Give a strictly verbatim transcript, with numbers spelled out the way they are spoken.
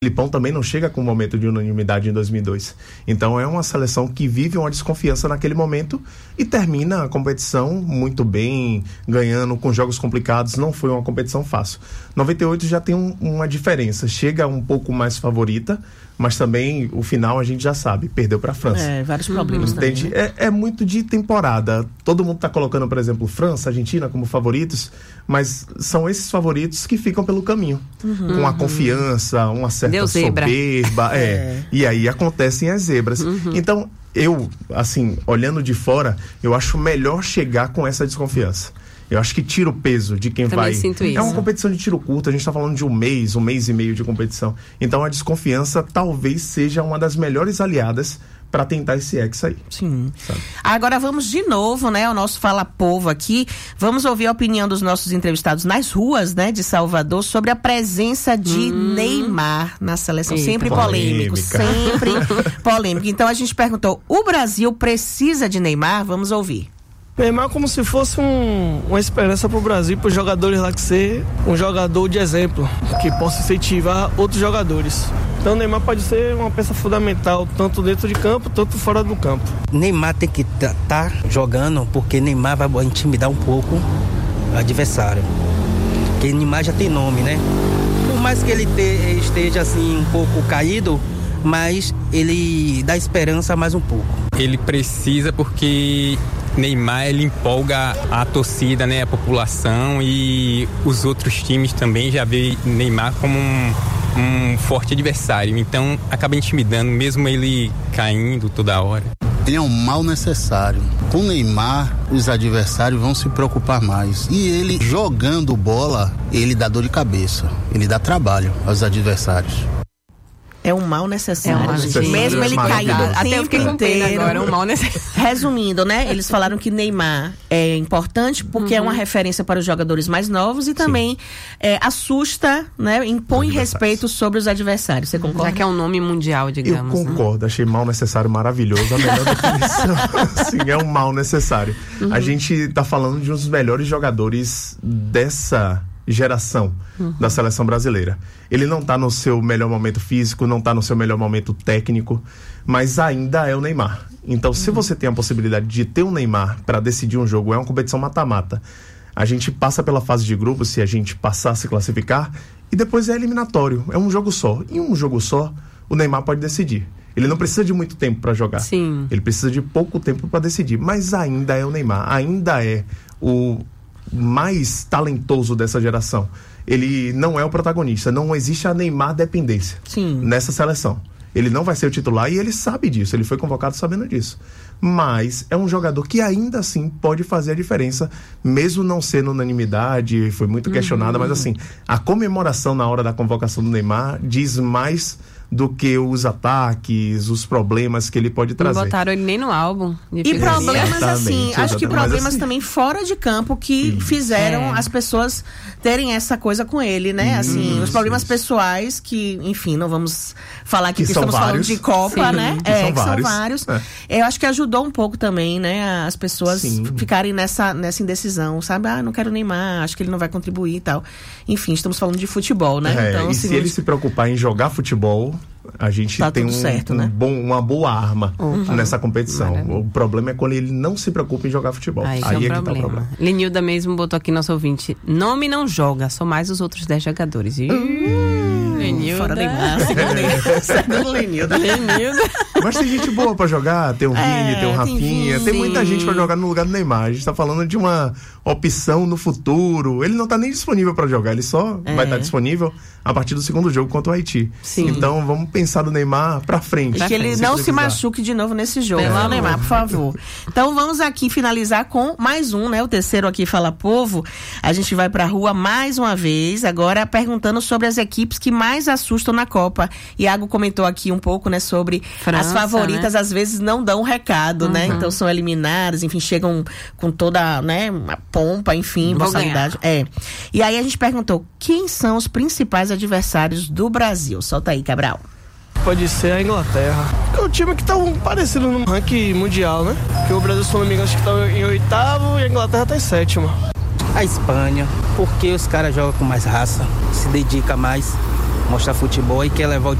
Filipão também não chega com um momento de unanimidade em dois mil e dois. Então é uma seleção que vive uma desconfiança naquele momento e termina a competição muito bem, ganhando com jogos complicados. Não foi uma competição fácil. noventa e oito já tem um, uma diferença. Chega um pouco mais favorita, mas também o final a gente já sabe, perdeu para a França. É, vários problemas Entende? também. Né? É, é muito de temporada. Todo mundo está colocando, por exemplo, França, Argentina como favoritos, mas são esses favoritos que ficam pelo caminho. Uhum. Com a confiança, uma certa Deu zebra. soberba. É. É. E aí acontecem as zebras. Uhum. Então, eu, assim, olhando de fora, eu acho melhor chegar com essa desconfiança. Eu acho que tira o peso de quem Também vai... Sinto isso. É uma competição de tiro curto, a gente está falando de um mês, um mês e meio de competição. Então a desconfiança talvez seja uma das melhores aliadas para tentar esse ex aí. Sim. Sabe? Agora vamos de novo, né, ao nosso Fala Povo aqui. Vamos ouvir a opinião dos nossos entrevistados nas ruas, né, de Salvador sobre a presença de hum. Neymar na seleção. Eita. Sempre polêmico, sempre polêmico. Então a gente perguntou, o Brasil precisa de Neymar? Vamos ouvir. Neymar como se fosse um, uma esperança para o Brasil, para os jogadores lá, que ser um jogador de exemplo, que possa incentivar outros jogadores. Então Neymar pode ser uma peça fundamental, tanto dentro de campo, tanto fora do campo. Neymar tem que estar tá jogando, porque Neymar vai intimidar um pouco o adversário. Porque Neymar já tem nome, né? Por mais que ele te, esteja assim um pouco caído, mas ele dá esperança mais um pouco. Ele precisa porque Neymar, ele empolga a torcida, né, a população, e os outros times também já veem Neymar como um, um forte adversário, então acaba intimidando, mesmo ele caindo toda hora. Ele é um mal necessário. Com Neymar, os adversários vão se preocupar mais. E ele, jogando bola, ele dá dor de cabeça, ele dá trabalho aos adversários. É um mal necessário. É um mal necessário. Mesmo ele caindo até eu fiquei com pena agora, é um mal necessário. Resumindo, né? Eles falaram que Neymar é importante porque uhum. é uma referência para os jogadores mais novos e também é, assusta, né? Impõe respeito sobre os adversários. Você concorda? Já que é um nome mundial, digamos. Eu concordo. Né? Achei mal necessário maravilhoso. A melhor definição. Sim, é um mal necessário. Uhum. A gente tá falando de um dos melhores jogadores dessa geração uhum. da seleção brasileira. Ele não tá no seu melhor momento físico, não tá no seu melhor momento técnico, mas ainda é o Neymar. Então, uhum. se você tem a possibilidade de ter um Neymar para decidir um jogo, é uma competição mata-mata. A gente passa pela fase de grupos, se a gente passar a se classificar, e depois é eliminatório. É um jogo só. Em um jogo só, o Neymar pode decidir. Ele não precisa de muito tempo para jogar. Sim. Ele precisa de pouco tempo para decidir, mas ainda é o Neymar. Ainda é o mais talentoso dessa geração. Ele não é o protagonista, não existe a Neymar dependência Sim. nessa seleção. Ele não vai ser o titular e ele sabe disso, ele foi convocado sabendo disso. Mas é um jogador que ainda assim pode fazer a diferença, mesmo não sendo unanimidade, foi muito questionada, uhum. mas assim, a comemoração na hora da convocação do Neymar diz mais do que os ataques, os problemas que ele pode trazer. Não botaram ele nem no álbum. E problemas exatamente, assim, exatamente. acho que problemas assim, também fora de campo que isso. fizeram é. as pessoas terem essa coisa com ele, né? Assim, isso, os problemas isso. pessoais que, enfim, não vamos falar aqui que, que estamos vários. falando de Copa, Sim. né? Que é, são que vários. são vários. É. Eu acho que ajudou um pouco também, né? As pessoas Sim. ficarem nessa, nessa indecisão, sabe? Ah, não quero Neymar, acho que ele não vai contribuir e tal. Enfim, estamos falando de futebol, né? É, então, e se ele se preocupar em jogar futebol, a gente tá tem um, certo, um né? bom, uma boa arma uhum. nessa competição. Maravilha. O problema é quando ele não se preocupa em jogar futebol. Aí, Aí é, é um que tá o problema. Lenilda mesmo botou aqui nosso ouvinte. Nome não joga, são mais os outros dez jogadores. Ih, hum, Lenilda. Fora Neymar, segundo Lenilda. Lenilda. Mas tem gente boa pra jogar, tem o Vini, É, tem o Rafinha, tem tem muita Sim. gente pra jogar no lugar do Neymar. A gente tá falando de uma opção no futuro. Ele não tá nem disponível pra jogar, ele só É. vai estar disponível a partir do segundo jogo contra o Haiti. Sim. Então vamos pensar no Neymar pra frente. E que ele se não se precisar. machuque de novo nesse jogo, Pelo né, amor. Neymar, por favor. Então vamos aqui finalizar com mais um, né? O terceiro aqui Fala Povo. A gente vai pra rua mais uma vez, agora perguntando sobre as equipes que mais assustam na Copa. Iago comentou aqui um pouco, né, sobre França, as favoritas, né? às vezes não dão recado, Uhum. né? Então são eliminadas, enfim, chegam com toda, né, a pompa, enfim, Vou boçalidade. É. E aí a gente perguntou, quem são os principais adversários do Brasil? Solta aí, Cabral. Pode ser a Inglaterra. É um time que tá um, parecido no ranking mundial, né? Porque o Brasil, se não me engano, acho que tá em oitavo e a Inglaterra tá em sétimo. A Espanha, porque os caras jogam com mais raça, se dedica mais, mostrar futebol e quer levar o